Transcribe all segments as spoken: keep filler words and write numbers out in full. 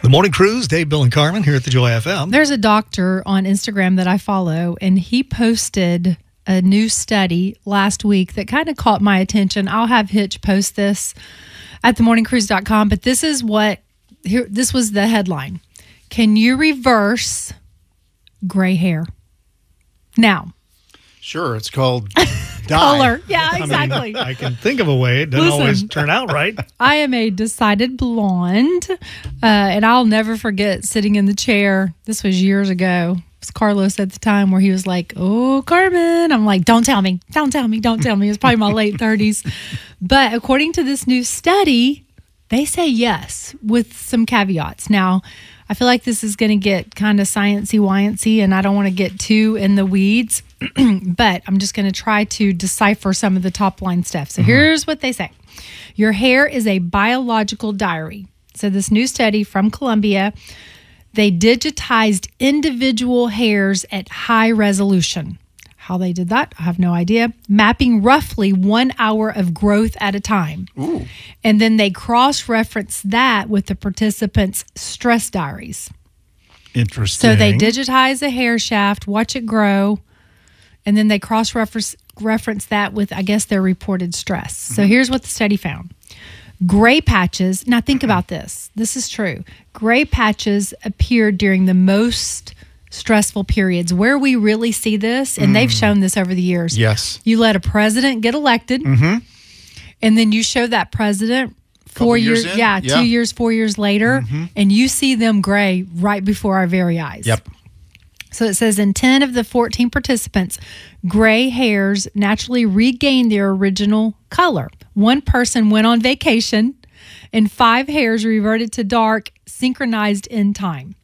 The Morning Cruise, Dave, Bill, and Carmen here at the Joy F M. There's a doctor on Instagram that I follow, and he posted a new study last week that kind of caught my attention. I'll have Hitch post this at the morning cruise dot com, but this is what, here. This was the headline. Can you reverse gray hair? Now. Sure, it's called dye. Color. Yeah, exactly. I mean, I can think of a way. It doesn't Listen, always turn out right. I am a decided blonde, uh, and I'll never forget sitting in the chair. This was years ago. It was Carlos at the time where he was like, "Oh, Carmen." I'm like, "Don't tell me. Don't tell me. Don't tell me." It was probably my late thirties. But according to this new study, they say yes with some caveats. Now, I feel like this is going to get kind of sciencey wiancy, and I don't want to get too in the weeds, but I'm just going to try to decipher some of the top line stuff. So mm-hmm. here's what they say. Your hair is a biological diary. So this new study from Columbia, they digitized individual hairs at high resolution. How they did that, I have no idea. Mapping roughly one hour of growth at a time. Ooh. And then they cross-referenced that with the participants' stress diaries. Interesting. So they digitize a hair shaft, watch it grow, and then they cross-reference reference that with, I guess, their reported stress. Mm-hmm. So here's what the study found. Gray patches, now think about this. This is true. Gray patches appeared during the most stressful periods. Where we really see this, and mm. they've shown this over the years. Yes. You let a president get elected, mm-hmm. and then you show that president four years, years yeah, yeah, two years, four years later, mm-hmm. and you see them gray right before our very eyes. Yep. So it says in ten of the fourteen participants, gray hairs naturally regained their original color. One person went on vacation, and five hairs reverted to dark, synchronized in time.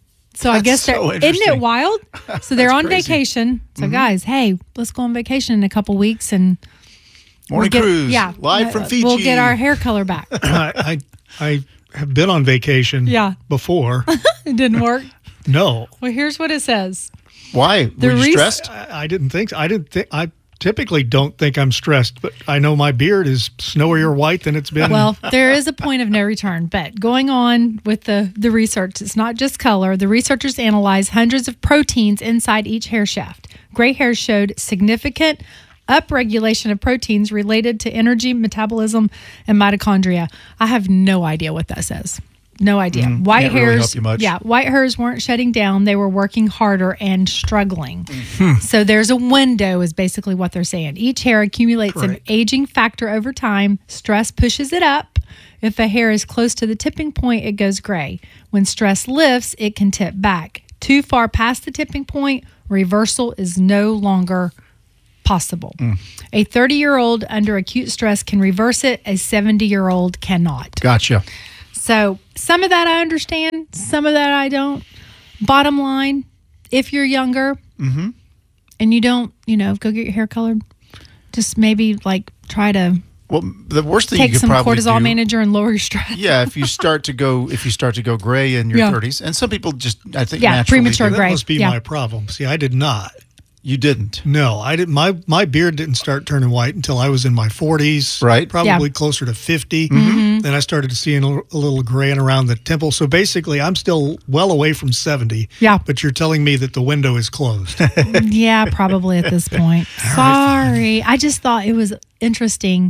So That's I guess so they're, isn't it wild? So they're on crazy. vacation. So mm-hmm. guys, hey, let's go on vacation in a couple weeks and Morning we'll get, Cruise, yeah, live from Fiji. We'll get our hair color back. I, I I have been on vacation yeah. before. It didn't work. No. Well, here's what it says. Why? The Were you re- stressed? I, I didn't think so. I didn't think I typically don't think I'm stressed, but I know my beard is snowier white than it's been. Well, there is a point of no return, but going on with the, the research, it's not just color. The researchers analyzed hundreds of proteins inside each hair shaft. Gray hairs showed significant upregulation of proteins related to energy, metabolism, and mitochondria. I have no idea what that says. No idea. Mm, white can't hairs, really help you much. yeah, white hairs weren't shutting down. They were working harder and struggling. Mm-hmm. So there's a window is basically what they're saying. Each hair accumulates Correct. an aging factor over time. Stress pushes it up. If a hair is close to the tipping point, it goes gray. When stress lifts, it can tip back. Too far past the tipping point, reversal is no longer possible. Mm. A thirty-year-old under acute stress can reverse it. A seventy-year-old cannot. Gotcha. So some of that I understand, some of that I don't. Bottom line, if you're younger mm-hmm. and you don't, you know, go get your hair colored, just maybe like try to Well, the worst thing take you could some probably cortisol do, manager and lower your stress. yeah, if you start to go, if you start to go gray in your Yeah. thirties, and some people just, I think, Yeah, naturally premature do that. gray. that must be Yeah. my problem. See, I did not. You didn't. No, I didn't. My my beard didn't start turning white until I was in my forties. Right. Probably Yeah. closer to fifty. Mm-hmm. Then I started seeing a, a little graying around the temple. So basically, I'm still well away from seventy. Yeah. But you're telling me that the window is closed. Yeah, probably at this point. Sorry. I just thought it was interesting.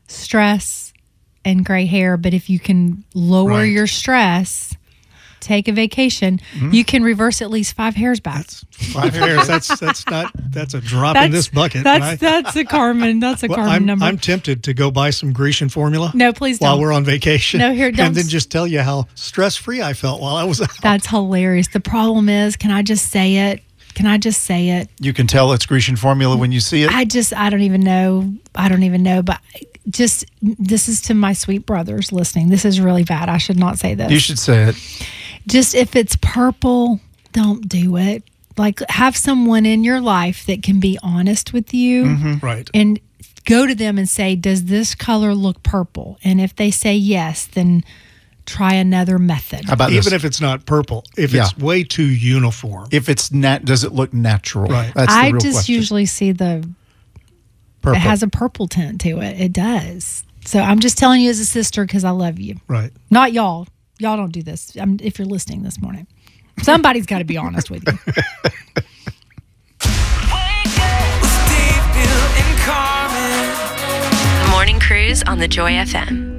Stress and gray hair, but if you can lower Right. your stress, take a vacation, Mm-hmm. you can reverse at least five hairs back. Five hairs. That's that's not that's a drop in this bucket. That's And I- that's a Carmen. That's a well, Carmen I'm, number. I'm tempted to go buy some Grecian formula. No, please While don't. we're on vacation. No, here, don't. And then just tell you how stress free I felt while I was out. That's hilarious. The problem is, can I just say it? Can I just say it? You can tell it's Grecian formula when you see it. I just, I don't even know. I don't even know. But just, this is to my sweet brothers listening. This is really bad. I should not say this. You should say it. Just if it's purple, don't do it. Like, have someone in your life that can be honest with you Mm-hmm. Right. and go to them and say, does this color look purple? And if they say yes, then try another method. How about Even this? if it's not purple, if Yeah. it's way too uniform. If it's nat, does it look natural? Right. That's the I real just question. usually see the, Purple. it has a purple tint to it. It does. So I'm just telling you as a sister because I love you. Right. Not y'all. Y'all don't do this. Um, if you're listening this morning, somebody's got to be honest with you. The Morning Cruise on the Joy F M.